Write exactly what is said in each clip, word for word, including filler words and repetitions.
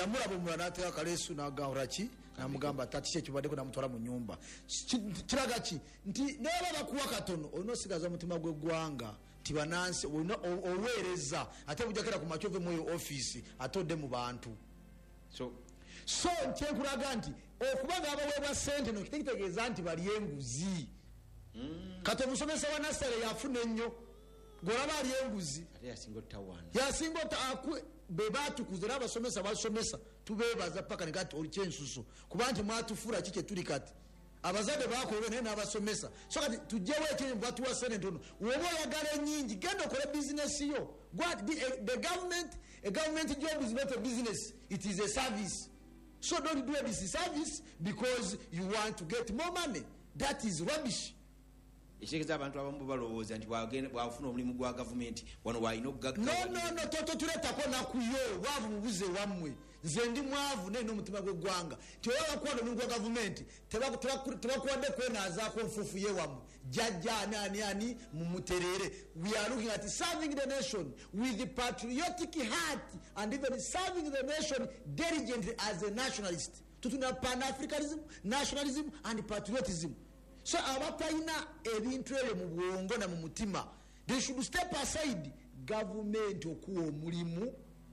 yamulaba omulala n'ateeka kaleesu n'agahura ki n'amugamba tati kye kibaddeko n'amutwala mu nnyumba. Kiraga ki nti neeba bakuwa katono olina osigaza omutima gw'eggwanga nti bannansi oweereza ate bujakera ku makyo ove mu eyo ofiisi ate odde mu bantu. So so kyenkulaga nti okuba nga abaweebwa ssente no kitegeeza nti bali enguzi. Kati omusomesa wa nasale yafuna ennyo golaba ali enguzi yasinga otaakwe be baatukuza era abasomesa basomesa tubeebaza paka negati oli kyensuso kuba nti mwatufuula ki kye tuli kati abazadde bakolwe naye n'abasomesa. So kati tujjewo ekyemu batuwa ssente ntono woba oyagala ennyingi genda okole bizinesi yo. The government, a government job is not a business, it is a service. So don't do a service because you want to get more money. That is rubbish. Ekitegeeza abantu abamu balowooza nti bwafuna omulimu gwa gavumenti wano walina okugagga. No, no, no, toto tuleetako nakuyo waavu mubuze wammwe. Nze ndi mwavu naye n'omutima gw'eggwanga nti oba bakuwadde omulimu gwa gavumenti tebakuwadde kwenaazaako nfuufu ye wammwe jjajja ani ani ani mumuterere. We are looking at serving the nation with the patriotic heart and even serving the nation diligently as a nationalist. Tutuna pan-Africanism, nationalism and patriotism. So abatalina ebintu ebyo mu bwongo na mu mutima, they should step aside. Government okuwa omulimu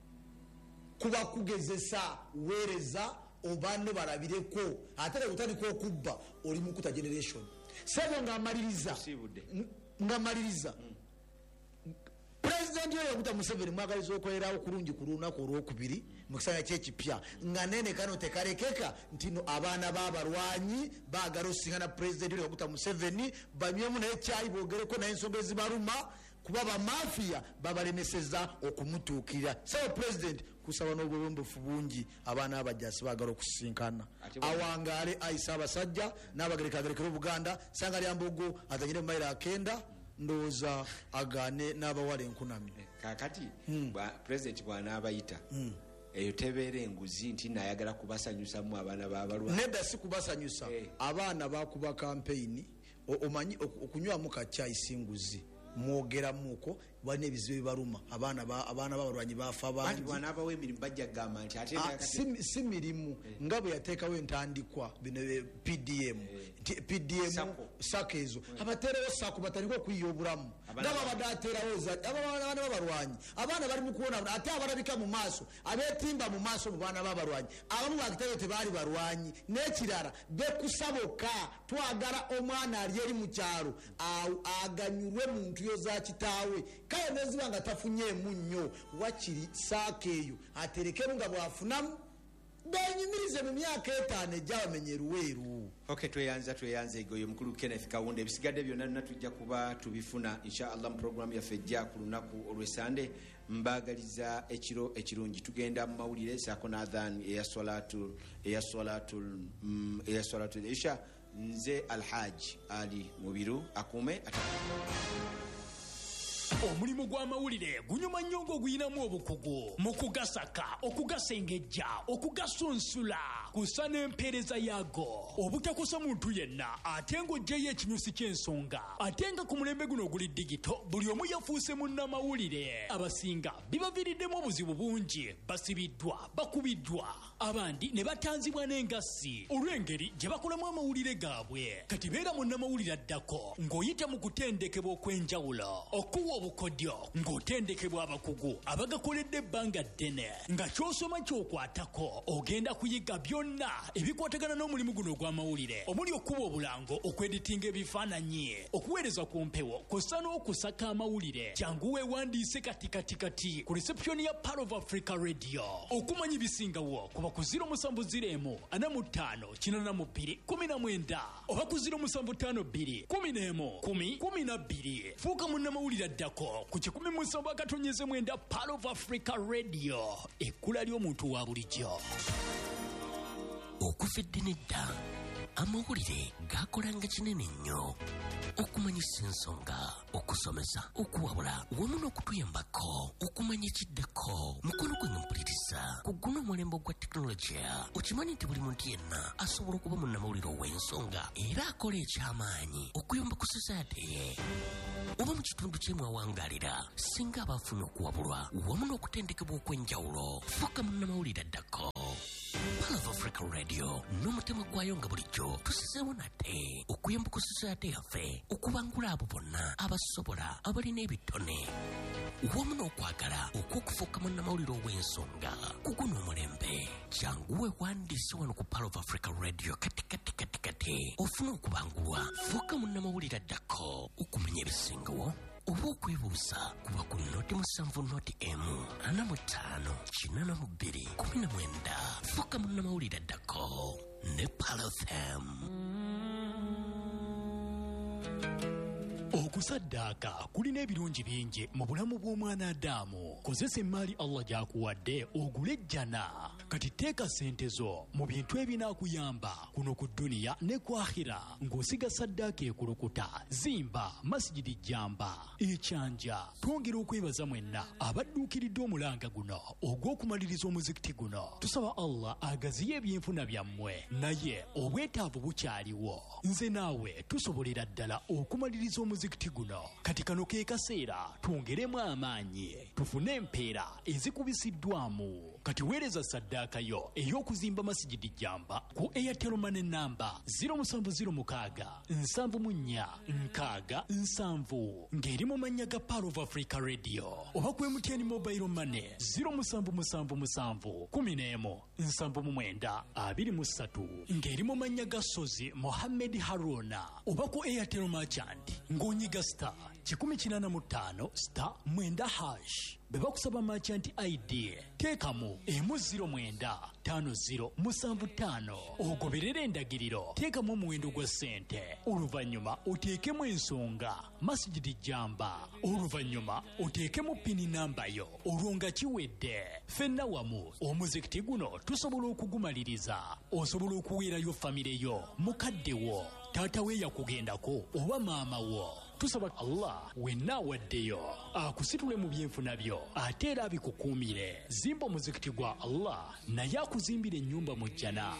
kuba kugezesa weereza obanno balabireko ate utandika okubba oli mu kuta generation. Sebo nga amaliriza nga amaliriza President yoyo kuta Museveni mwagaliza okolerawo kurungi ku lunaku olwokubiri mu kisanja ky'ekipya nga nene kano tekalekeka ntino abaana b'abalwanyi baagala osingana President yoyo kuta Museveni banywemu naye kyayi boogereko naye ensonga ezibaluma kuba bamafia babalemeseza okumutuukirira. So President kusaba n'obwebembefu bungi abaana abajjasi baagala okusinkana awangaale ayisa abasajja n'abagerekagerekera Buganda sanga lyambogo atanyire mu mayiro akenda ndoza agane n'abawala enkunami. Kakati bwa President bw'anaabayita eyo tebeera enguzi nti nayagala kubasanyusamu abaana b'abalwanyi. Nedda si kubasanyusa abaana bakuba campaign omanyi okunywamu kacyayi singuzi mwogera muko bane ebizibu bibaluma abaana ba abaana b'abalwanyi bafa bangi bwana abawe emirimu bajja gamba nti ate si mirimu nga bwe yateekawo entandikwa bino P D M P D M sakezo abaterewo sako batandika okuyiya obulamu nga babadaaterawo abaana b'abalwanyi abaana bali mu kuwona ate abalabika mu maaso abeetimba mu maaso mu baana b'abalwanyi abamu bakitayo tebaali balwanyi n'ekirala bekusaboka twagala omwana ali eri mu kyalo aganyulwe mu ntuyo za kitaawe kaya neziba nga tafunyeemu nnyo wakiri saako eyo aterekemu nga bwafunamu benyumirize mu myaka etaano ejja bamenye ruweeru. Okay, tweyanza tweyanza egoyo mukulu Kenneth Kawunde ebisigadde byonna nna tujja kuba tubifuna inshallah mu program yaffe ejja ku lunaku olw'Esande. Mbagaliza ekiro ekirungi tugenda mu mawulire saako n'adhan eya salatu eya salatu eya salatu isha nze Alhaji Ali Mubiru akume omulimu gw'amawulire gunyuma nnyo ng'oguyinamu obukugu mu kugasaka okugasengejja okugasunsula kusa n'empeereza yaago obutakosa muntu yenna ate ng'oggyeyo ekinyusi ky'ensonga ate nga ku mulembe guno oguli digito buli omu yafuuse munnamawulire abasinga bibaviiriddemu obuzibu bungi basibiddwa bakubiddwa abandi ne batanzibwa n'engassi olw'engeri gye bakolamu amawulire gaabwe kati beera munnamawulire addako ng'oyita mu kutendekebwa okw'enjawulo okuwa obukodyo ng'otendekebwa abakugu abagakoledde ebbanga ddene nga ky'osoma ky'okwatako ogenda kuyiga byonna ebikwatagana n'omulimu guno ogw'amawulire omuli okuba obulango okweditinga ebifaananyi okuweereza ku mpewo kw'ossa n'okusaka amawulire jangu weewandiise katikatikati ku reception ya Pearl of Africa Radio okumanya ibisingawo kuba ku ziro musanvu ziro emu ana mu ttaano kinaana mu bbiri kumi na mwenda oba ku ziro musanvu ttaano bbiri kumi n'emu kumi kumi na bbiri fuuka munnamawulire addako ku kikumi musanvu akatonyeze mwenda Pearl of Africa Radio ekkula ly'omuntu wa bulijjo. Okufedde nedda amawulire gakolanga kinene nnyo okumanyisa ensonga okusomesa okuwabula wamu n'okutuyambako okumanya ekiddako mukono gwe mpuliriza ku guno omulembe gwa tekinologiya okimanyi nti buli muntu yenna asobola okuba munnamawulire ow'ensonga era akola eky'amaanyi okuyamba ku society ye oba mu kitundu kyemwawangalira singa abafuna okuwabulwa wamu n'okutendekebwa okw'enjawulo fuuka munnamawulire addako Africa Radio n'omutima gwayo nga bulijjo tusizeewo nate okuyamba ku society yaffe okubangula abo bonna abasobola abalina ebitone wamu n'okwagala okwokufuuka munnamawulire ow'ensonga kuguno omulembe janguwe wandiise wano ku Power of Africa Radio kati kati kati kati ofuna okubangulwa fuuka munnamawulire addako okumanya ebisingawo oba okwebuuza kuba ku noti musanvu noti emu ana mu ttaano kinana mu bbiri kumi na mwenda fuuka munnamawulire addako ne Power F M. okusaddaaka kulina ebirungi bingi mu bulamu bw'omwana Adamu. Kozesa emmaali Allah gy'akuwadde ogule ejjana. Kati teeka ssente zo mu bintu ebinaakuyamba kuno ku dduniya ne ku akhira ng'osiga saddaaka ekulukuta. Zimba masijidi jjamba ekyanja. Twongera okwebaza mwenna abadduukiridde omulanga guno ogw'okumaliriza omuzikiti guno. Tusaba Allah agaziye ebyenfuna byammwe, naye obwetaavu bukyaliwo. Nze naawe tusobolera ddala okumaliriza omuzikiti guno. Kati kano ke kaseera twongeremu amaanyi tufune empeera ezikubisiddwamu. Kati weereza saddaaka yo ey'okuzimba masijidi jjamba ku Airtel Money namba zero seven zero six nsanvu mu nnya nkaaga nsanvu ng'eri mu mannya ga Power of Africa Radio, oba ku M T N Mobile Money zero seven seven seven kumi n'emu nsanvu mu mwenda abiri mu ssatu ng'eri mu mannya ga Sozi Mohammed Haruna, oba ku Airtel Merchant ng'onyiga star kikumi kinana mu ttaano star mwenda hash. Beba kusaba merchant I D teekamu emu ziro mwenda tano ziro musanvu ttaano ogoberera endagiriro, teekamu omuwendo gwa ssente, oluvannyuma oteekemu ensonga masijidi jjamba, oluvannyuma oteekemu pini namba yo, olwo nga kiwedde. Ffenna wamu omuzikiti guno tusobola okugumaliriza. Osobola okuweerayo famire yo, mukadde wo, taata we yakugendako oba maama wo. Tusaba Allah wenna awaddeyo akusitule mu byenfuna byo ate era abikukuumire. Zimba omuzikiti gwa Allah naye akuzimbira ennyumba mu jjana.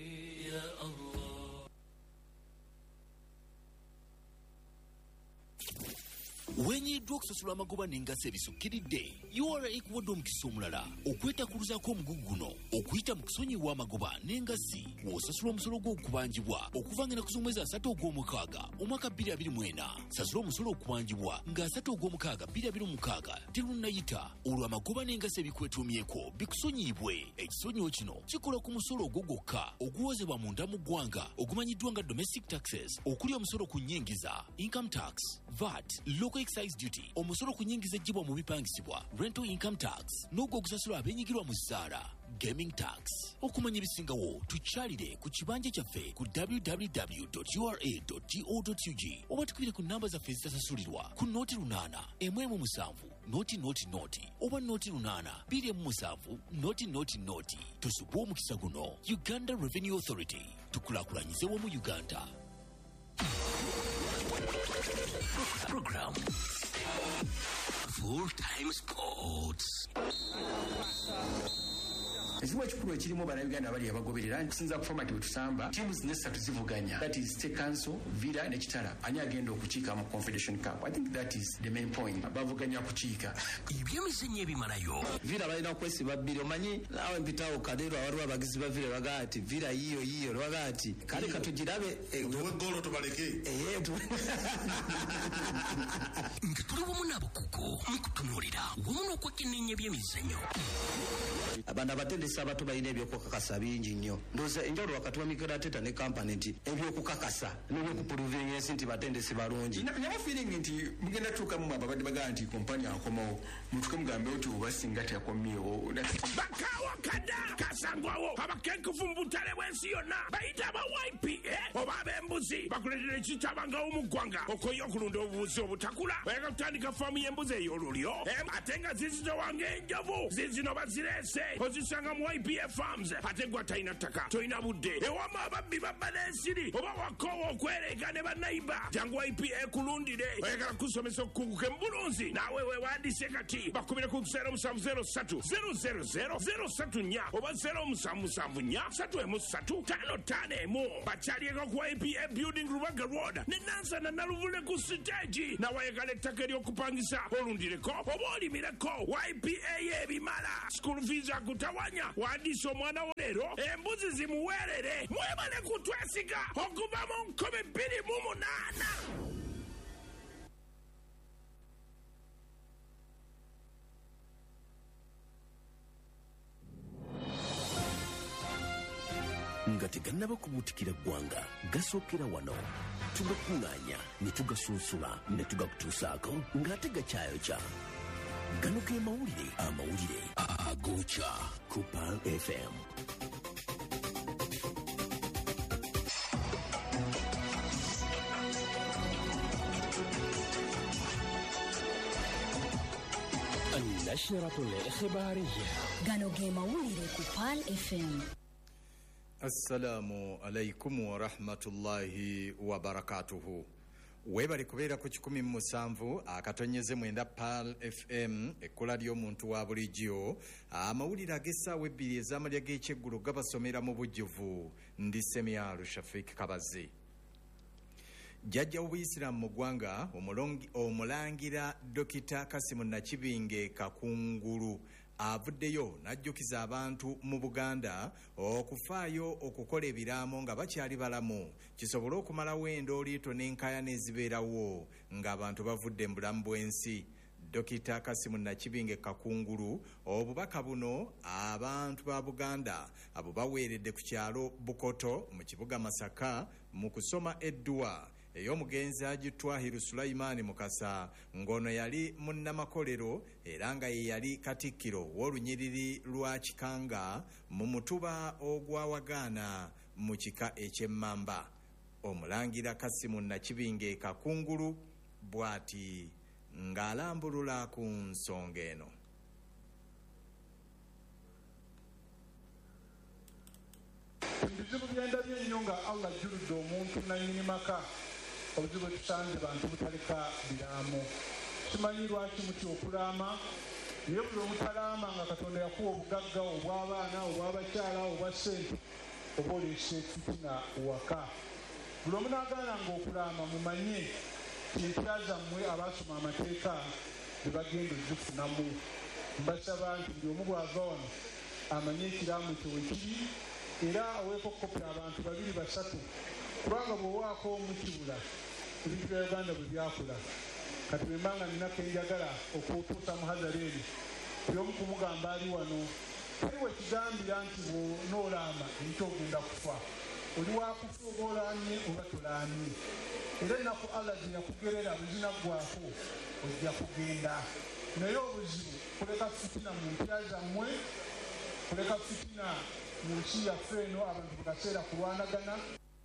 wenyiddwa okusasula amagoba n'engazi ebisukkiridde U R A ekuwadde omukisa omulala okwetakuluzaako omugugu guno okuyita mu kusonyiwa amagoba n'engazi w'osasula omusolo gw'okubanjibwa okuva nga naku z'omwezi asatu ogw'omukaaga omwaka bbiri abiri mu ena. Sasula omusolo okubanjibwa nga asatu ogw'omukaaga bbiri abiri mu mukaaga terunnayita olwo amagoba n'engazi ebikwetuumyeko bikusonyiibwe. Ekisonyiwo kino kikola ku musolo ogwo gwokka oguwozebwa munda mu ggwanga ogumanyiddwa nga domestic taxes, okuli omusolo ku nnyingiza income tax, V A T, local excise duty, omusolo ku nnyingiza ejjibwa mu bipangisibwa rental income tax, n'ogwo ogusasula abenyigirwa mu zzaala gaming tax. Okumanya ebisingawo tukyalire ku kibanja kyaffe ku w w w dot u r a dot go dot u g oba tukubire ku namba zaffe ezitasasulirwa ku nooti lunaana emu emu musanvu nooti nooti nooti oba nooti lunaana bbiri emu musanvu nooti nooti nooti. Tusubwe omukisa guno. Uganda Revenue Authority, tukulaakulanyize wamu Uganda. Program Full Time Sports. Ekimu ekikulu ekirimu bannayuganda bali abagoberera nkusinza ku format wetusamba tiimu zino essatu zivuganya, that is State Council, Villa ne Kitala. Ani agenda okukiika mu Confederation Cup? I think that is the main point. Bavuganya kukiika ebyemizannyo ebimalayo. Villa balina okwesiba bbiri. Omanyi naawe mpitawo kadero waliwo abagizi ba Villa bagaa ati Villa yiyo yiyo lwaga ati kale katugirabe golo tubaleke nga tuli wamu n'abakugu mu kutunuulira wamu n'okwekenneenya ebyemizannyo. abantu abatendesi abato balina ebyokukakasa bingi nnyo. Ndowooza enjawulo wakati wa Mikel Arteta ne kampani nti ebyokukakasa n'ebyokupuluvinga ensi nti batendesi balungi. naye feeling nti mugenda tuukamu ababadde bagaa nti kompani akomawo mutuke mugambe oti oba singa tyakomyewo bakawo kada kasangwawo abakenkufu mu butale bw'ensi yonna bayita aba Y P A oba ab'embuzi bakuletera ekikyabangawo mu ggwanga okoye okulunda obubuzi obutakula oyagala kutandika faamu y'embuzi ey'olulyo ate nga zizitowanga enjovu zizino bazirese ozisanga mu Y P A Farms. Ate gwa talina ttaka tolina budde ewama ababbi babba n'ensiri oba wakoowa okwereeka ne bannayiba jangu Y P A kulundire. Oyagala kusomesa okukunguka embulunzi naawe weewandiise kati bakubire ku zero musanvu zero ssatu zero zero zero zero ssatu nnya oba zero musanvu musanvu nnya ssatu emu ssatu ttaano ttaano emu. Bakyalieko ku Y P A building Rubaga Road ne Nansana naluvule ku stage na wayagala ettaka ery'okupangisa olundireko oba olimireko Y P A y'ebimala school fees akutawanya wandiisa omwana wo leero embuzi zimuweerere mwebale kutwesiga okuva mu nkumi bbiri mu munaana. nga tegannaba kubuutikira ggwanga gasookera wano tugakuŋŋaanya ne tugasunsula ne tugakutuusaako ng'ate gakyayokya. Gano ge mawulire amawulire agookya ku Pearl F M. النشرة الإخبارية gano ge mawulire ku Pearl F M. Assalamu alaikum wa rahmatullahi wa barakatuhu. Webali kubeera ku kikumi mu musanvu akatonyeze mwenda Pearl F M ekkola ly'omuntu wa bulijjo amawulire ag'essaawa ebbiri ez'amalya g'ekyeggulu gabasomera mu bujjuvu. Ndi Semyaru Shafik Kabazi. Jjajja w'Obuyisiraamu mu ggwanga omulangira Dokita Kasimu Nakibinge Kakungulu avuddeyo n'ajjukiza abantu mu Buganda okufaayo okukola ebiraamo nga bakyali balamu kisobole okumalawo endooliito n'enkaayana ezibeerawo ng'abantu bavudde mu bulamu bw'ensi. Dokita Kasimu Nakibinge Kakungulu obubaka buno abantu ba Buganda abo baweeredde ku kyalo Bukoto mu kibuga Masaka mu kusoma edduwa ey'omugenzi Haji Twahiru Sulaiman Mukasa ng'ono yali munnamakolero era nga ye yali katikkiro w'olunyiriri lwa Kikanga mu mutuba ogwawagaana mu kika eky'Emmamba. Omulangira Kasimu Nakibinge Kakungulu bw'ati ng'alambulula ku nsonga eno. Ebizibu by'endabyo ennyo nga Allah ajjuludde omuntu nannyini maka obuzibu tusanze bantu butaleka biraamu. Simanyi lwaki muti okulaama naye buli omutalaama nga Katonda yakuwa obugagga obw'abaana obw'abakyala obwa ssente oba oleese fitina waka. Buli omu n'agaananga okulaama mumanye empya zammwe abaasoma amateeka bye bagenda ozifunamu. Mbasaba nti buli omu bw'ava wano amanye ekiraamu kye wekiri era aweeko kopi abantu babiri basatu kubanga bw'owaako omukibula ebintu bya Uganda bwe byakula. Kati bwe mbanga nina kenjagala okutuusa mu Hazareeri buli omu kumugamba ali wano teri wekigambira nti bw'onoolaama enkya ogenda kufa. Oli wakufa oba olaamye oba tolaamye. Era ennaku Allah gye yakugerera bwe zinaggwaako ojja kugenda. Naye obuzibu kuleka fitina mu mpya zammwe, kuleka fitina mu nsi yaffe eno abantu bwe kaseera kulwanagana.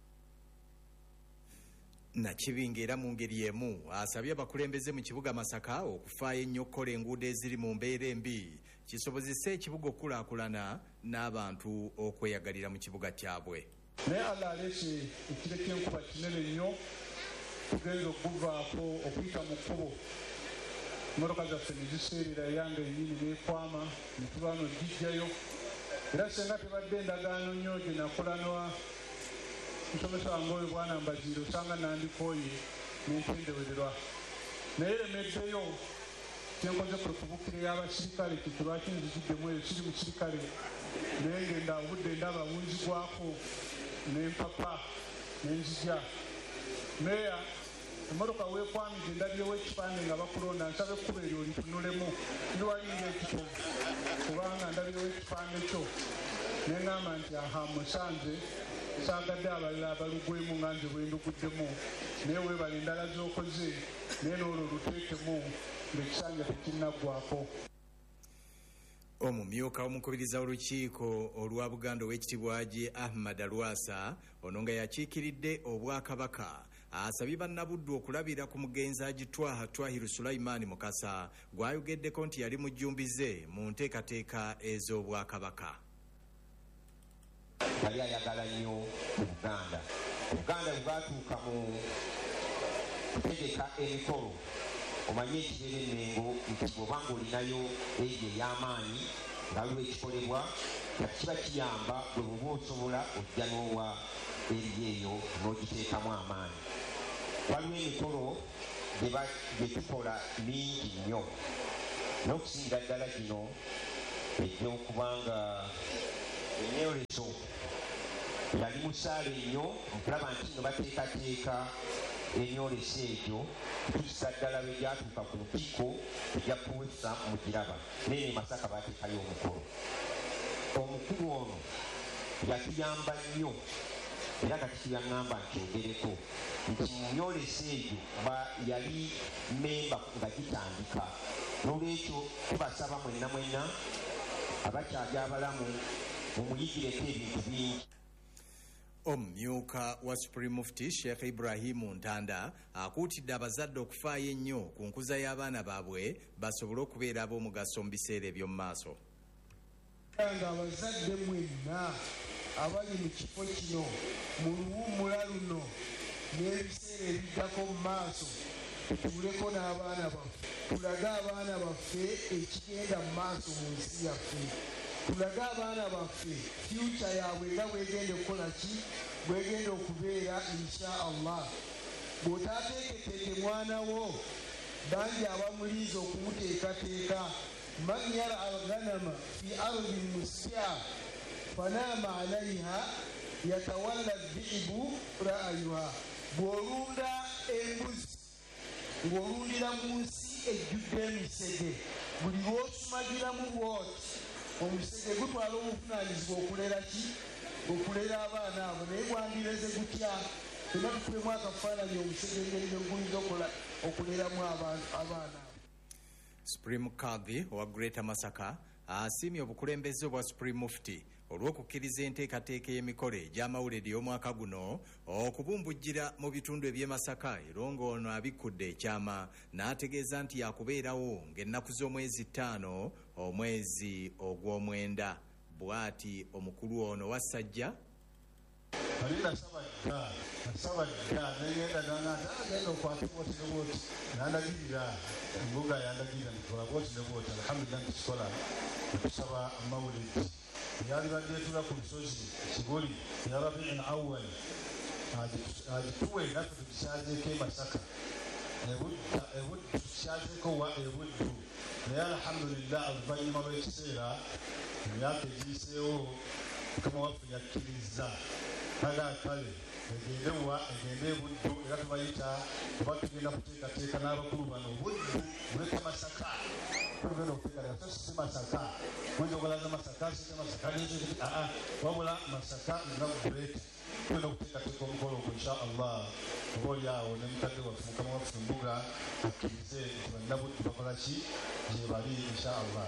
Nakibinge era mu ngeri emu asabye abakulembeze mu kibuga Masaka okufaayo ennyo okukola enguudo eziri mu mbeera embi kisobozese ekibuga okulaakulana n'abantu okweyagalira mu kibuga kyabwe. Naye Allah aleese ekire ky'enkuba kinene nnyo tugenza okuvaako okuyita mu kkubo. Emmotoka zaffe ne ziseerera eyange ennyini n'ekwama ne tuba no gijjayo. Era senga tebadde endagaano nnyo gye nakolanwa musomesa wange oyo bwana Mbaziiro osanga nandikooye n'entendewererwa. Naye remeddeyo kyenkoze kwe kubukira ey'abasirikale kiki lwaki nziziddemu eyo siri mu kirikale naye ngenda obudde ndaba bunzigwako n'empapa n'enzija. Meya emmotoka weekwamidde ndabyewo ekipande nga bakulonda nsaba ekkuba eryo litunulemu niwalinga ekitovu kubanga ndabyewo ekipande kyo neŋŋamba nti aha musanze saagadde abalala abalugwemu nga nze bwenduguddemu naye weebala endala z'okoze naye n'olwo luteekemu ng'ekisanja tekinnaggwako. Omumyuka omukubiriza olukiiko olwa Buganda ow'ekitiibwa Haji Ahmad Alwasa ono nga yakiikiridde obwakabaka asabye bannabuddu okulabira ku mugenzi Haji Twaha Twahiru Sulaiman Mukasa gw'ayogeddeko nti yali mujjumbize mu nteekateeka ez'obwakabaka. Yali ayagala nnyo Buganda. Buganda bwe baatuuka mu kutegeka emikolo omanye ekibeera ennengo nti bw'oba ng'olinayo eyo ey'amaanyi nga waliwo ekikolebwa kiba kiyamba bwe buba osobola ojja n'owa eri eyo n'ogiteekamu amaanyi. Waliwo emikolo gye tukola mingi nnyo n'okusinga ddala gino ejja okubanga emyoleso yali musaale nnyo okulaba nti no bateekateeka emyoleso egyo tusa ddala bwe gyatuuka ku lukiiko ejja kuwesa mugiraba naye Masaka bateekayo omukolo. Omukulu ono yatuyamba nnyo era kati tuyaŋŋamba nkyogereko nti mu myoleso egyo yali memba nga gitandika. N'olwekyo tubasaba mwenna mwenna abakyali abalamu mumuyigireko ebintu bingi. Omumyuka wa Supreme Mufti Sheikh Ibrahim Ntanda akuutidde abazadde okufaayo ennyo ku nkuza y'abaana baabwe basobole okubeera ab'omugaso mu biseera eby'omu maaso. Nga abazadde mwenna abali mu kifo kino mu luwummula luno n'ebiseera ebiddako mu maaso tutuuleko n'abaana baffe, tulage abaana baffe ekigenda mu maaso mu nsi yaffe, tulage abaana baffe fyuca yaabwe nga bwegenda okukola ki bwegenda okubeera insha Allah. Bw'otaateeketeeke mwana wo bangi abamuliiza okumuteekateeka. Man yara al-ghanama fi ardin musya fanama alayha yatawalla dhibu ra'ayuha. Bw'olunda embuzi ng'olundira mu nsi ejjudde emisege, buli lw'osumagiramu bw'oti omusege gutwala obuvunaanyizibwa okulera ki okulera abaana abo, naye gwandireze gutya tena tukulemu akafaananyi omusege engeri gyeguyinza okuleramu abaana abo. Supreme Kadhi wa Greater Masaka asiimye obukulembeze obwa Supreme Mufti olw'okukkiriza enteekateeka y'emikolo egy'amawulire y'omwaka guno okubumbujjira mu bitundu eby'e Masaka era ng'ono abikkudde ekyama n'ategeeza nti yakubeerawo ng'ennaku z'omwezi ttaano omwezi ogw'omwenda. Bw'ati omukulu ono wassajja bali nasaba dda nasaba dda negenda nanganda agenda okwata bwoti ne bwoti nandagirira embuga yandagirira nikola bwoti ne bwoti. Alhamdulillah ntukola netusaba amawulire yali badyetula ku lusozi kigoli ya Rabiul Awwal agituwe naffe tukisazeeko e Masaka ebuddu tukisazeeko wa ebuddu naye alhamdulillah oluvannyuma lw'ekiseera emyaka egiyiseewo Mukama waffe yakkiriza naga kale egende wa egende ebuddu era tubayita kuba tugenda kuteekateeka n'abakulu bano obuddu buleka Masaka tugenda okuteekateeka so si Masaka mwenza okolaza Masaka site Masaka niziti aa wabula Masaka nga buleka tugenda okuteekateeka omukolo ogwo insha Allah oba oli awo ne mukadde waffe Mukama waffe embuga akkirize nti bannabuddu bakola ki gye bali insha Allah.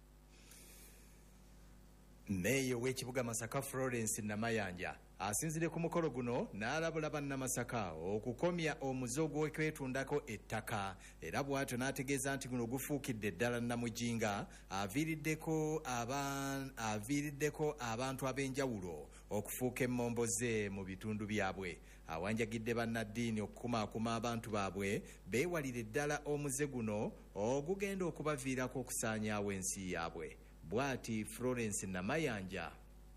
Meeyo w'ekibuga Masaka Florence Namayanja asinzire ku mukolo guno n'alabula bannamasaka okukomya omuze ogw'okwetundako ettaka era bw'atyo n'ategeeza nti guno gufuukidde ddala Namujinga aviiriddeko aviiriddeko abantu ab'enjawulo okufuuka emmomboze mu bitundu byabwe. Awanjagidde bannaddiini okukumaakuma abantu baabwe beewalire ddala omuze guno ogugenda okubaviirako okusaanyaawo ensi yaabwe. Bw'ati Florence Namayanja.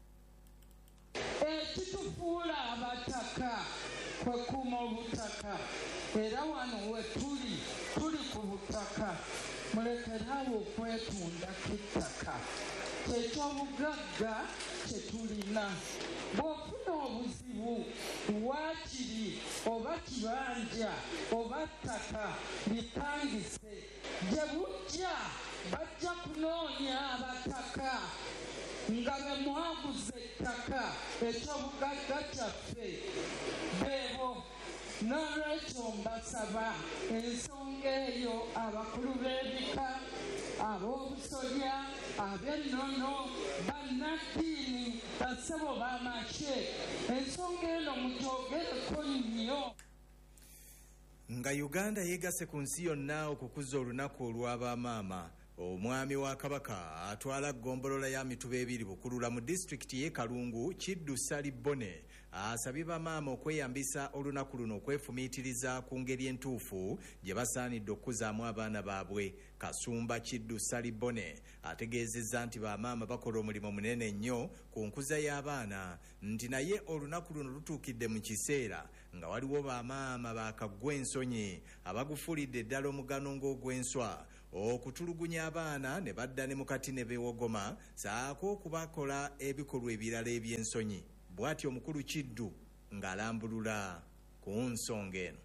Ekitufuula abataka kwekuuma obutaka era wano we tuli tuli ku butaka mulekerawo okwetundako ettaka kyekyobugagga kye tulina. Bw'ofuna obuzibu waakiri oba kibanja oba ttaka lipangise gye bujja bajja kunoonya abataka nga be mwaguza ettaka ekyobugagga kyaffe beebo. N'olwekyo mbasaba ensonga eyo abakulu b'ebika ab'obusolya ab'ennono bannaddiini bassebo b'amagye ensonga eno mugyogereko nnyo. Nga Uganda yeegase ku nsi yonna okukuza olunaku olw'abamaama omwami wa kabaka atwala gombolola ya mituba ebiri bukulula mu disitulikiti y'e Kalungu Kiddu Salibone asabye bamaama okweyambisa olunaku luno okwefumiitiriza ku ngeri entuufu gye basaanidde okukuzaamu abaana baabwe. Kasumba Kiddu Salibone ategeezezza nti bamaama bakola omulimu munene nnyo ku nkuza y'abaana nti naye olunaku luno lutuukidde mu kiseera nga waliwo bamaama bakaggwa ensonyi abagufuulidde ddala omugano ng'ogw'enswa okutulugunya abaana ne badda ne mukati ne beewogoma saako okubakola ebikolwa ebirala eby'ensonyi. Bw'atyo omukulu Kiddu ng'alambulula ku nsonga eno.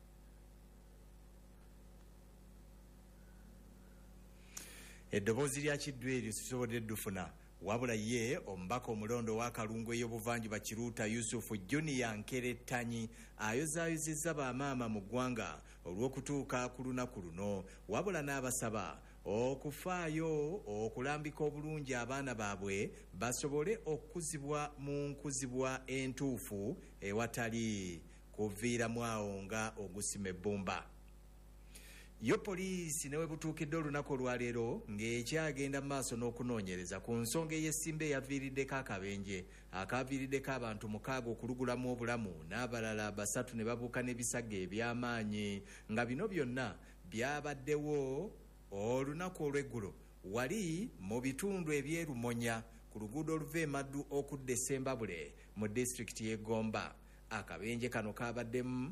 Eddoboozi lya Kiddu eryo sisobodde ddufuna wabula ye omubaka omulondo wa Kalungu ey'obuvanjuba Kiruuta Yusufu Junior Nkerettanyi ayozaayozezza bamaama mu ggwanga olw'okutuuka ku lunaku luno wabula n'abasaba okufaayo okulambika obulungi abaana baabwe basobole okukuzibwa mu nkuzibwa entuufu ewatali kuviiramu awo nga ogusima ebbumba. Yo poliisi newe butuukidde olunaku olwaleero ng'ekyagenda mu maaso n'okunoonyereza ku nsonga ey'essimba eyaviiriddeko akabenje akaaviiriddeko abantu mukaaga okulugulamu obulamu n'abalala basatu ne babuuka n'ebisago eby'amaanyi nga bino byonna byabaddewo olunaku olw'eggulo wali mu bitundu ebyerumonya ku luguudo oluva e Maddu okudda e Ssembabule mu disitulikiti y'e Gomba. Akabenje kano kaabaddemu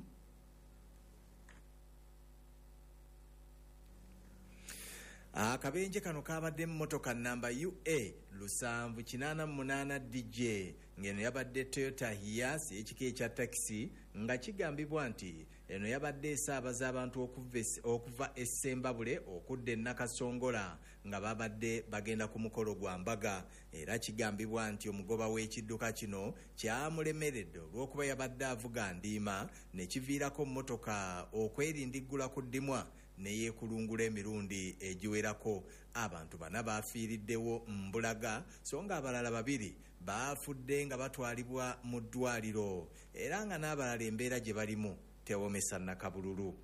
akabenje kano kabadde mu motoka namba U A lusanvu kinaana munaana D J ng'eno yabadde Toyota Hiace ekika ekya takisi nga kigambibwa nti eno yabadde esaabaza abantu okuva e Ssembabule okudda e Nakasongola nga babadde bagenda ku mukolo gwa mbaga. Era kigambibwa nti omugoba w'ekidduka kino kyamulemeredde olw'okuba yabadde avuga ndiima ne kiviirako mmotoka okwerindiggula ku ddimwa neyeekulungula emirundi egiwerako. Abantu bana baafiiriddewo mbulaga so nga abalala babiri baafudde nga batwalibwa mu ddwaliro era nga n'abalala embeera gye balimu tewomesa nakabululu.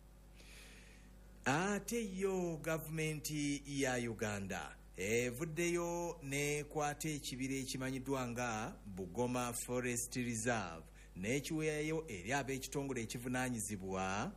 Ate yo gavumenti ya Uganda evuddeyo nekwata ekibira ekimanyiddwa nga Bugoma Forest Reserve n'ekiweeyo eri ab'ekitongole ekivunaanyizibwa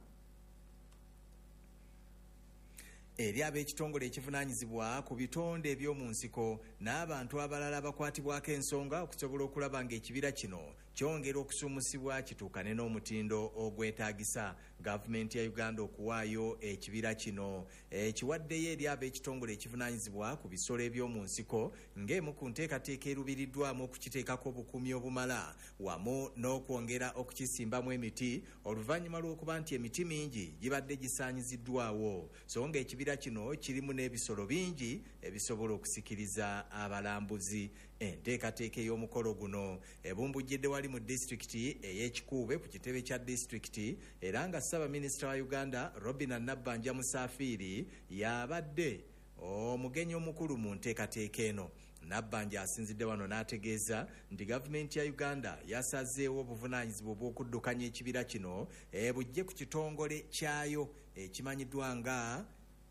eri ab'ekitongole ekivunaanyizibwa ku bitonde eby'omu nsiko n'abantu abalala bakwatibwako ensonga okusobola okulaba ng'ekibira kino kyongera okusuumusibwa kituukane n'omutindo ogwetaagisa. Gavumenti ya Uganda okuwaayo ekibira kino ekiwaddeyo eri ab'ekitongole ekivunaanyizibwa ku bisolo eby'omu nsiko ng'emu ku nteekateeka erubiriddwamu okukiteekako obukuumi obumala wamu n'okwongera okukisimbamu emiti oluvannyuma lw'okuba nti emiti mingi gibadde gisaanyiziddwawo so ng'ekibira kino kirimu n'ebisolo bingi ebisobola okusikiriza abalambuzi. Enteekateeka ey'omukolo guno ebumbujjidde wali mu disitulikiti ey'Ekikuube ku kitebe kya disitulikiti era nga Ssaabaminisita wa Uganda Robinah Nabbanja Musafiri yabadde omugenyi omukulu mu nteekateeka eno. Nabbanja asinzidde wano n'ategeeza nti gavumenti ya Uganda yasazeewo obuvunaanyizibwa obw'okuddukanya ekibira kino ebujje ku kitongole kyayo ekimanyiddwa nga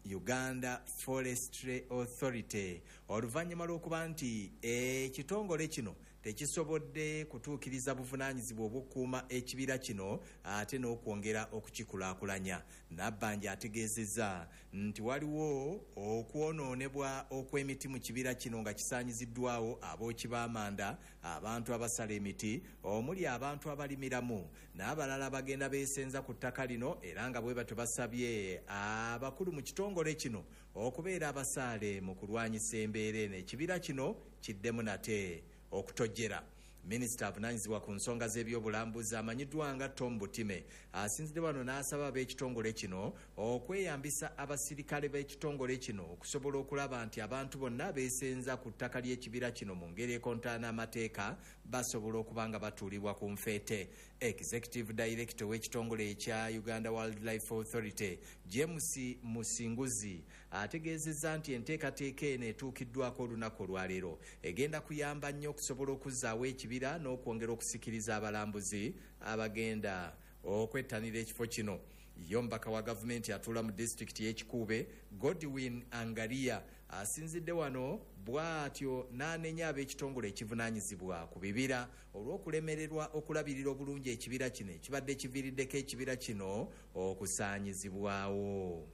Uganda Forestry Authority oluvannyuma lw'okuba nti ekitongole kino tekisobodde kutuukiriza buvunaanyizibwa obw'okukuuma ekibira kino ate n'okwongera okukikulaakulanya. Nabbanja ategeezezza nti waliwo okwonoonebwa okw'emiti mu kibira kino nga kisaanyiziddwawo abooki b'amanda, abantu abasala emiti, omuli abantu abalimiramu n'abalala bagenda beesenza ku ttaka lino era nga bwe batyo basabye abakulu mu kitongole kino okubeera abasaale mu kulwanyisa embeera eno ekibira kino kiddemu nate okutojjera. Minisita avunaanyizibwa ku nsonga z'ebyobulambuzi amanyiddwa nga Tom Butime asinzidde wano n'asaba ab'ekitongole kino okweyambisa abasirikale b'ekitongole kino okusobola okulaba nti abantu bonna beesenza ku ttaka ly'ekibira kino mu ngeri ekontaana amateeka basobola okuba nga batuulibwa ku nfeete. Executive Director w'ekitongole ekya Uganda Wildlife Authority James Musinguzi ategeezezza nti enteekateeka eno etuukiddwako olunaku olwaleero egenda kuyamba nnyo okusobola okuzzaawo ekibira n'okwongera okusikiriza abalambuzi abagenda okwettanira ekifo kino. yombaka wa gavumenti atuula mu disitulikiti y'ekikuube Godwin Angaria asinzidde wano bw'atyo n'anenya ab'ekitongole ekivunaanyizibwa ku bibira olw'okulemererwa okulabirira obulungi ekibira kino ekibadde kiviiriddeko ekibira kino okusaanyizibwawo.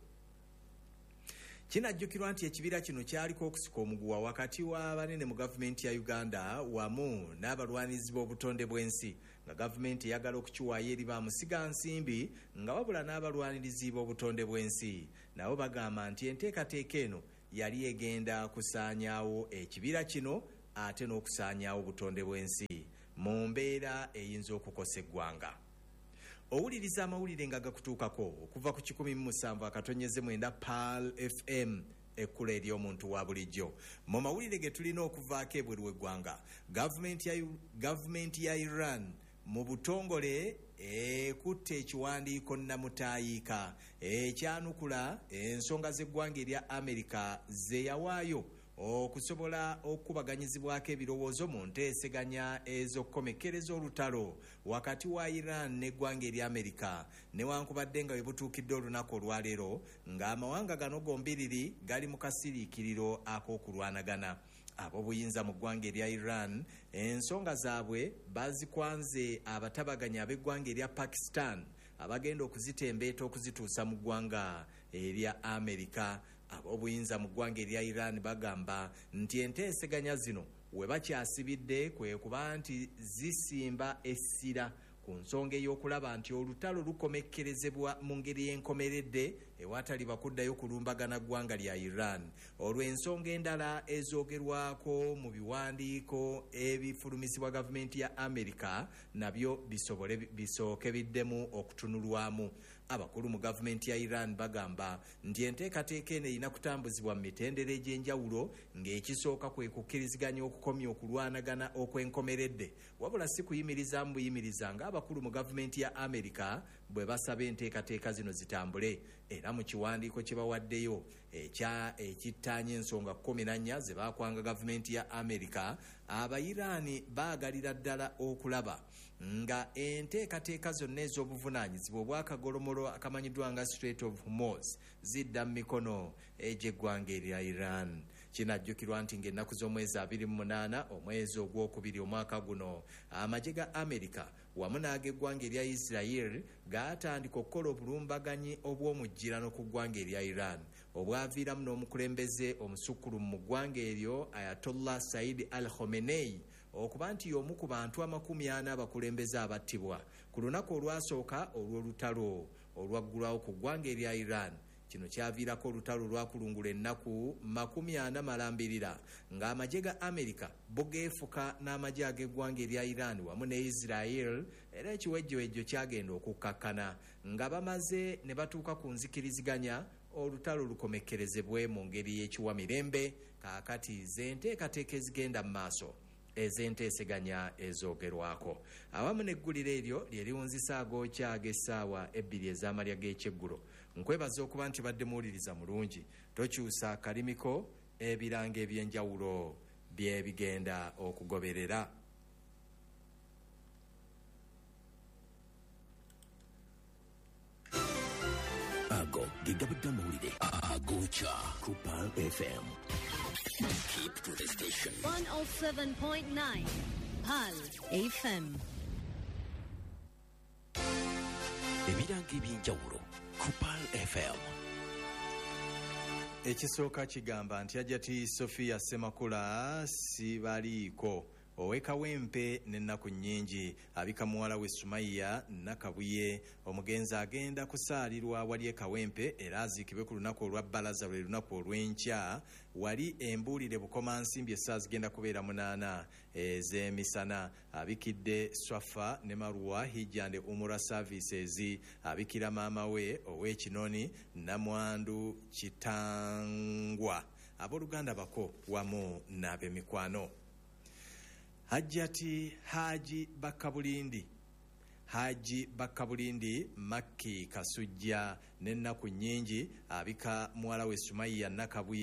Kinajjukirwa nti ekibira kino kyaliko okusika omuguwa wakati w'abanene mu gavumenti ya Uganda wamu n'abalwanizi b'obutonde bw'ensi nga gavumenti eyagala okukiwaayo eri bamusiga nsimbi nga wabula n'abalwanirizi b'obutonde bw'ensi nabo bagamba nti enteekateeka eno yali egenda kusaanyaawo ekibira kino ate n'okusaanyaawo obutonde bw'ensi mu mbeera eyinza okukosa eggwanga. Owuliriza amawulire nga gakutuukako okuva ku kikumi mu musanvu akatonyeze mwenda Pal F M ekkulu ery'omuntu wa bulijjo. Mu mawulire ge tulina okuvaako ebweru w'eggwanga, gavumenti ya gavumenti ya Iran mu butongole ekutte ekiwandiiko nnamutaayiika ekyanukula ensonga z'eggwanga erya Amerika ze yawaayo okusobola okubaganyizibwako ebirowoozo mu nteeseganya ez'okukomekkereza olutalo wakati wa Iran n'eggwanga erya Amerika newankubadde nga we butuukidde olunaku olwaleero ng'amawanga gano gombiriri gali mu kasiriikiriro ak'okulwanagana. Ab'obuyinza mu ggwanga erya Iran ensonga zaabwe bazikwanze abatabaganya ab'eggwanga erya Pakistan abagenda okuzitembeeta okuzituusa mu ggwanga erya Amerika. Ab'obuyinza mu ggwanga erya Iran bagamba nti enteeseganya zino we bakyasibidde kwe kuba nti zisimba essira ku nsonga ey'okulaba nti olutalo lukomekkerezebwa mu ngeri y'enkomeredde ewatali bakuddayo kulumbagana ggwanga lya Iran. Olw'ensonga endala ezoogerwako mu biwandiiko ebifulumizibwa gavumenti ya Amerika nabyo bisobole bisooke biddemu okutunulwamu. Abakulu mu gavumenti ya Iran bagamba nti enteekateeka eno erina kutambuzibwa mu mitendera egy'enjawulo ng'ekisooka kwe kukkiriziganya okukomya okulwanagana okw'enkomeredde wabula si kuyimiriza mu buyimiriza ng'abakulu mu gavumenti ya Amerika bwe basaba enteekateeka zino zitambule. Era mu kiwandiiko kye bawaddeyo ekya ekittaanya ensonga kkumi na nnya ze baakwanga gavumenti ya Amerika, Abayiraani baagalira ddala okulaba nga enteekateeka zonna ez'obuvunaanyizibwa obwakagolomolo akamanyiddwa nga Strait of Hormuz zidda mu mikono egy'eggwanga erya Iran. Kinajjukirwa nti ng'ennaku z'omwezi abiri mu munaana omwezi ogwokubiri omwaka guno amagye ga Amerika wamu n'ag'eggwanga erya Israel gaatandika okukola obulumbaganyi obw'omujjirano ku ggwanga erya Iran obwaviiramu n'omukulembeze omusukkulumu mu ggwanga eryo Ayatollah Said al-Khamenei okuba nti y'omu ku bantu amakumi ana abakulembeze abattibwa ku lunaku olwasooka olw'olutalo olwaggulwawo ku ggwanga erya Iran. Kino kyaviirako olutalo lwakulungula ennaku makumi ana malambirira ng'amagye ga Amerika bugeefuka n'amagye ag'eggwanga erya Iran wamu ne Israel era ekiwejjowejjo kyagenda okukkakkana nga bamaze ne batuuka ku nzikiriziganya olutalo lukomekkerezebwe mu ngeri y'ekiwa mirembe. Kaakati z'enteekateeka ezigenda mu maaso ez'enteeseganya ezoogerwako awamu n'egguliro eryo lye liwunzisa agookya ag'essaawa ebbiri ez'amalya g'ekyeggulo. Nkwebaza okuba nti badde muwuliriza mulungi. Tokyusa akalimiko ebiranga eby'enjawulo bye bigenda okugoberera. Ago gigabudde amawulire agoocha ku Pal F M. Keep to the station. one oh seven point nine Pal F M. Ebiranga eby'enjawulo ku Pal F M. Ekisooka kigamba nti Hajjati Sophia Semakula sibaliiko ow'ekawempe n'ennaku nnyingi abika muwala we Sumaiya Nakabuye omugenzi agenda kusaalirwa wali ekawempe era aziikibwe ku lunaku olwa bbalaza lwe lunaku olw'enkya wali embuulire bukomansimbi essaawa zigenda kubeera munaana ez'emisana. Abikidde Swafa ne Marwa Hijja and Umura Services abikira maama we ow'ekinoni Namwandu Kitangwa abooluganda bako wamu n'ab'emikwano. Hajjati Haji Bakabulindi Haji Bakabulindi Makki Kasujja n'ennaku nnyingi abika muwala we Sumaiya Nakabuye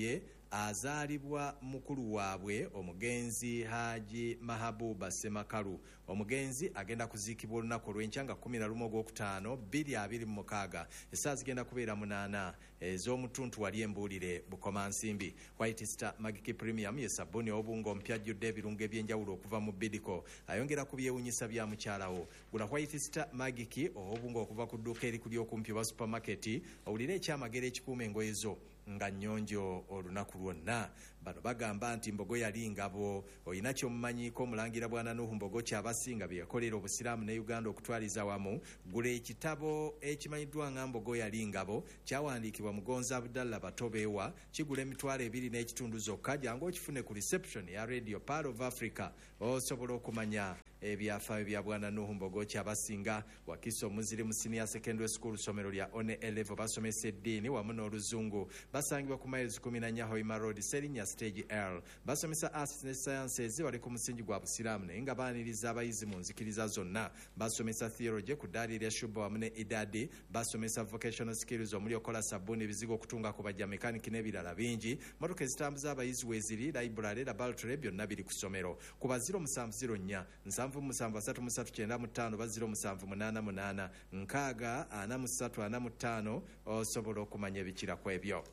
azaalibwa mukulu waabwe omugenzi Haji Mahabuba Semakalu. Omugenzi agenda kuziikibwa olunaku olw'enkya nga kumi na lumu ogwokutaano bbiri abiri mu mukaaga essaawa zigenda kubeera munaana ez'omutuntu wali embuulire Bukomansimbi. White Star Magic Premium ye sabbuuni obunga omupya ajjudde ebirungo eby'enjawulo okuva mu Bidco, ayongera ku byewuunyisa bya mukyalawo. Gula White Star Magic obunga okuva ku dduuka eri kuli okumpi oba supermarket, owulire ekyamagero ekikuuma engoye zo nga nnyonjo olunaku lwonna. Bano bagamba nti mbogo yali ngabo. Olina ky'omumanyiiko omulangira bwana Nuhu Mbogo Kyabasinga bye yakolera Obusiraamu ne Uganda okutwaliza wamu. Gula ekitabo ekimanyiddwa nga Mbogo yali ngabo, kyawandiikibwa Mugonza Abdallah Batobeewa, kigula emitwalo ebiri n'ekitundu zokka. Jangu okifune ku reception ya Radio Part of Africa osobola okumanya ebyafaayo bya bwana Nuhu Mbogo Kyabasinga. Wakiso Muziri mu Senior Secondary School somero lya One Elevo basomesa eddiini wamu n'oluzungu. Basangibwa ku miles kumi na nnya Hoima Road Serinya Stage L. Basomesa arts ne sciences wali ku musingi gwa Busiraamu naye nga baaniriza abayizi mu nzikiriza zonna. Basomesa theology ku ddaali lya Shuba wamu ne Idadi. Basomesa vocational skills omuli okola sabbuuni, ebizigo okutunga ku bajja mekaniki n'ebirala bingi. Motoka ezitambuza abayizi weeziri, library, laboratory byonna biri ku ssomero. Kuba zero musanvu zero nnya nsanvu musanvu asatu mu ssatu kyenda mu ttaano ba zero musanvu munaana munaana nkaaga ana mu ssatu ana mu ttaano osobola okumanya ebikira ku ebyo.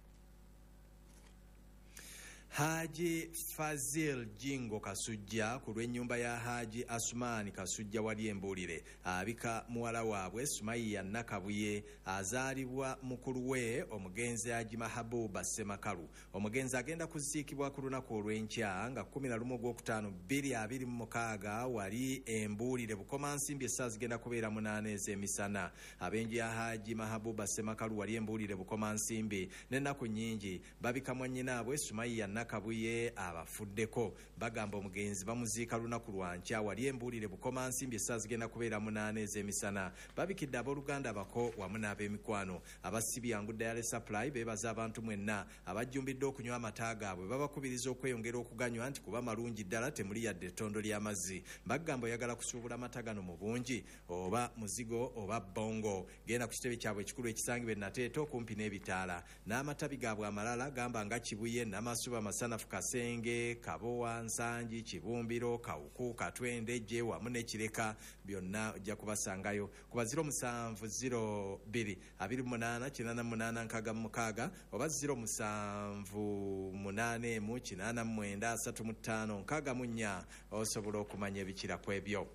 Haji Fazil Jingo Kasujja ku lw'ennyumba ya Haji Asumani Kasujja wali embuulire abika muwala waabwe Sumaiya Nakabuye azaalibwa mukulu we omugenzi Haji Mahabuba Semakalu. Omugenzi agenda kuziikibwa ku lunaku olw'enkya nga kumi na lumu ogwokutaano bbiri abiri mu mukaaga wali embuulire Bukomansimbi essaawa zigenda kubeera munaana ez'emisana. Ab'enju ya Haji Mahabuba Semakalu wali embuulire Bukomansimbi n'ennaku nnyingi babika mwannyinaabwe Sumaiya Kabuye abafuddeko. Bagamba omugenzi bamuziika lunaku lwankya wali embuulire Bukomansimbi essaawa zigenda kubeera munaana ez'emisana. Babikidde abooluganda bako wamu n'ab'emikwano. Abasibi yangu Dayale Supply beebaza abantu mwenna abajjumbidde okunywa amata gaabwe, babakubiriza okweyongera okuganywa nti kuba malungi ddala, temuli yadde ettondo ly'amazzi. Bagamba oyagala kusuubula amata gano mu bungi oba muzigo oba bongo, genda ku kitebe kyabwe ekikulu ekisangibwa e Nateete okumpi n'ebitaala. N'amatabi gaabwe amalala gamba nga Kibuye, Namasuba, Masanafu, Kasenge, Kabowa, Nsangi, Kibumbiro, Kawuku, Katwende, Gye wamu ne Kireka byonna ojja kubasangayo. Kuba zero musanvu zero bbiri abiri mu munaana kinaana mu munaana nkaaga mu mukaaga oba zero musanvu munaana emu kinaana mu mwenda asatu mu ttaano nkaaga mu nnya osobola okumanya ebikira ku ebyo.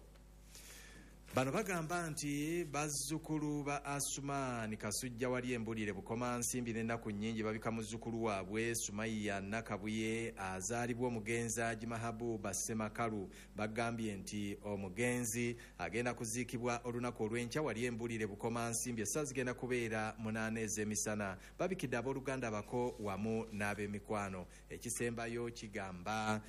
Bano bagamba nti bazzukulu ba Asumani Kasujja wali embuulire Bukomansimbi n'ennaku nnyingi babika muzzukulu waabwe Sumaiya Nakabuye azaalibwa omugenzi Haji Mahabuba Semakalu. Bagambye nti omugenzi agenda kuziikibwa olunaku olw'enkya wali embuulire Bukomansimbi essaawa zigenda kubeera munaana ez'emisana. Babikidde abooluganda bako wamu n'ab'emikwano. Ekisembayo kigamba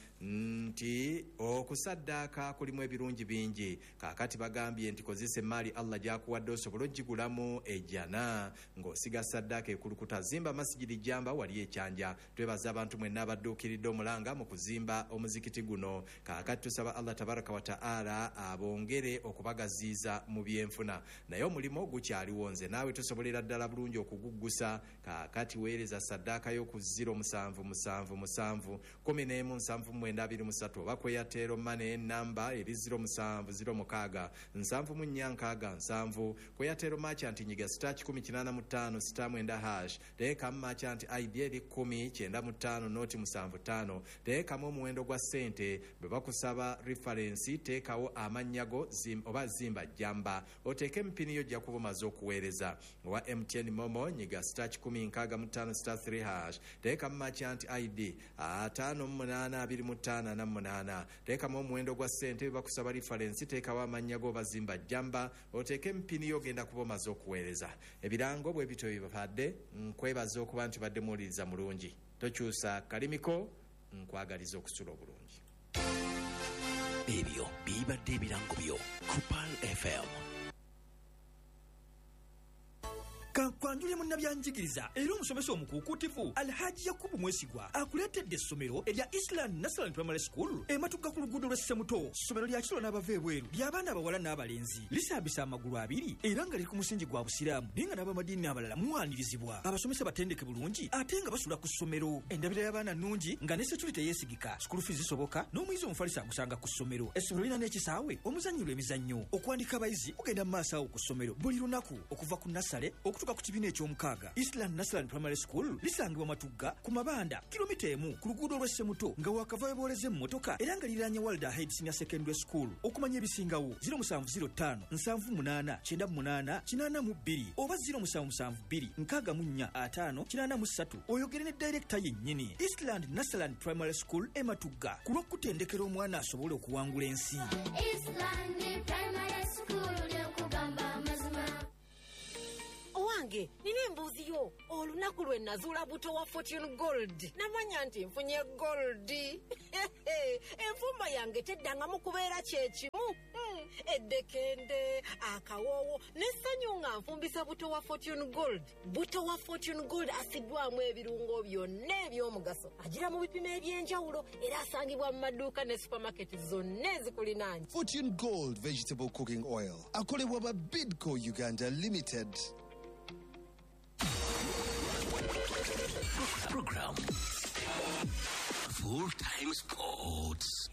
nti okusaddaaka kulimu ebirungi bingi. Kaakati bagambye nti kozesa emaali Allah gy'akuwadde osobola ogigulamu ejjana ng'osiga saddaaka ekulukuta. Zimba masigiri jamba wali ekyanja. Twebaza abantu mwenna abadduukiridde omulanga mu kuzimba omuzikiti guno. Kaakati tusaba Allah tabaraka wa ta'ala abongere okubagaziiza mu byenfuna. Naye omulimu gukyaliwo, nze naawe tusobolera ddala bulungi okuguggusa. Kaakati weereza saddaaka yo ku ziro musanvu musanvu musanvu kumi n'emu nsanvu mwenda abiri musatu oba kweyateero mane namba eri ziro musanvu ziro mukaaga nsanvu mu nnya nkaaga nsanvu. Kweyateero merchant nyiga sita kikumi kinaana mu ttaano sita mwenda hash. Teekamu merchant I D eri kkumi kyenda mu ttaano nooti musanvu ttaano. Teekamu omuwendo gwa ssente. Bwe bakusaba referensi teekawo amannya go zim, oba zimba jjamba. Oteeke empini yo ojja kuba omaze okuweereza. Owa M T N Momo nyiga sita kikumi nkaaga mu ttaano sita three hash. Teekamu merchant I D ataano mu munaana abiri mu ttaano ana mu munaana. Teekamu omuwendo gwa ssente. Bwe bakusaba referensi teekawo amannya go bazimba jjamba. Oteeke empini yo ogenda kuba omaze okuweereza. Ebirango bwe bityo bibadde. Nkwebaza okuba nti badde muwuliriza mulungi. Tokyusa kalimiko, nkwagaliza okusula obulungi. Ebyo bibadde ebirango byo ku Pearl F M. tukwanjulye munnabyanjigiriza era omusomesa omukuukutivu Alhaji Yakubu Mwesigwa akuleetedde essomero erya Eastland National Primary School ematugga ku luguudo lw'e Ssemuto. Ssomero lya kilo n'abava ebweru ly'abaana abawala n'abalenzi lisambisa amagulu abiri era nga liri ku musingi gwa busiraamu naye nga n'abamadiini abalala muwanirizibwa. Abasomesa batendeke bulungi ate nga basula ku ssomero. Endabira y'abaana nnungi nga ne security yeesigika. School fees zisoboka n'omuyizi omufalisa agusanga ku ssomero. Essomero lirina n'ekisaawe omuzannyirwa emizannyo. Okuwandika abayizi kugenda mu maaso awo ku ssomero buli lunaku okuva ku nasale okutuuka ku kibiina eky'omukaaga. Eastland National Primary School lisangibwa Matugga ku mabanda kilomita emu ku luguudo lw'e Ssemuto nga wakava booleze mu motoka era nga liranye Walda Head Senior Secondary School. Okumanya ebisingawo zero seven zero five nsanvu munaana kyenda munaana kinaana mu bbiri oba zero seven seven two nkaaga mu nnya ataano kinaana mu ssatu oyogere ne director yennyini. Eastland National Primary School e Matugga ku lw'okutendekera omwana asobole okuwangula ensi. Eastland Primary School lyokugamba amazima. Owange nina embuuzi yo olunaku lwe nazuula buto wa Fortune Gold namanya nti nfunye gold. Enfumba yange teddangamu kubeera kyekimu. Eddekende akawoowo n'essanyu nga nfumbisa buto wa Fortune Gold. Buto wa Fortune Gold asiddwamu ebirungo byonna eby'omugaso agira mu bipimo eby'enjawulo era asangibwa mu maduuka ne supermarket zonna ezikulinaanye. Fortune Gold Vegetable Cooking Oil akolebwa ba Bidco Uganda Limited. Program Full Time Sports.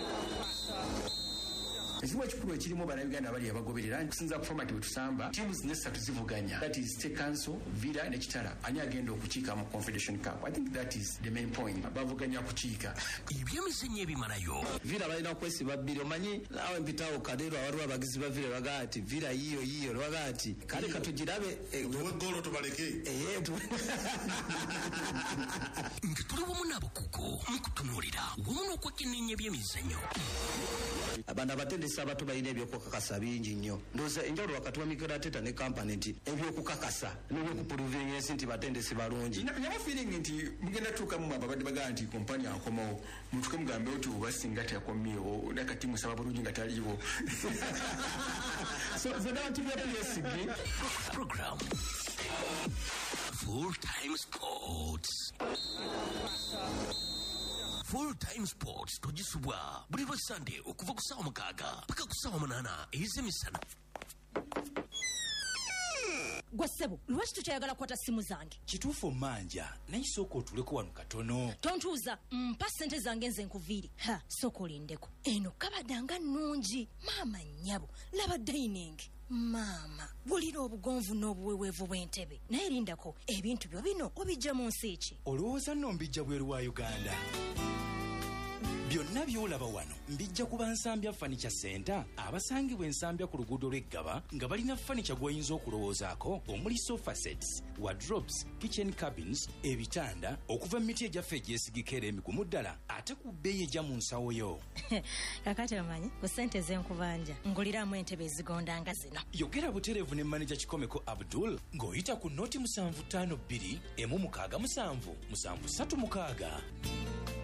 Ekimu ekikulu ekirimu bannayuganda abali abagoberera nkusinza ku format bwe tusamba tiimu zino essatu zivuganya, that is State Council, Villa ne Kitara. Ani agenda okukiika mu Confederation Cup? I think that is the main point. Bavuganya kukiika ebyemizannyo ebimalayo. Villa balina kwesiba bbiri. Omanyi naawe mpitawo Kadero awaliwo abagizi ba Villa bagaa ati Villa yiyo yiyo bagaa ati kale katugirabe tuwe golo tubaleke eh nga tuli wamu n'abakugu mu kutunuulira wamu n'okwekenneenya ebyemizannyo. Abaana abatendesi abato balina ebyokukakasa bingi nnyo. Ndowooza enjawulo wakati wa Mikerateta ne kampani nti ebyokukakasa n'ebyokupuluvinga ensi nti batendesi balungi. Nyama feeling nti mugenda tuukamu ababadde bagaa nti kompani akomawo mutuke mugambe oti oba singa teyakomyewo nakati musaba bulungi nga taliiwo. So zonna bantu byabyesigge. Program Full Time Sports. Full Time Sports tugisubwa buli lwa Sunday okuva ku ssaawa mukaaga paka ku ssaawa munaana ez'emisana. Gwe ssebo lwaki tutayagala kukwata simu zange? Kituufu manja naye sooka otuleko wano katono. Tontuuza mpa ssente zange nze nkuviire. Ha sooka olindeko eno kabadanga nnungi maama nnyabo laba dining. Maama bulira obugonvu n'obuweweevu bw'entebe naye lindako ebintu byo bino obijja mu nsi ki? Olowooza nno mbijja bweru wa Uganda? Byonna by'olaba wano mbijja kuba Nsambya Furniture Center abasangibwa Ensambya ku luguudo lw'Eggaba nga balina furniture gw'oyinza okulowoozaako omuli sofa sets, wardrobes, kitchen cabins, ebitanda okuva mu miti egyaffe egyesigika era emigumu ddala ate ku bbeeyi ejja mu nsawo yo. Kakati omanyi ku ssente z'enkubanja nguliramu entebe ezigonda nga zino. Yogera butereevu ne manager Kikomeko Abdul ng'oyita ku noti musanvu ttaano bbiri emu mukaaga musanvu musanvu ssatu mukaaga.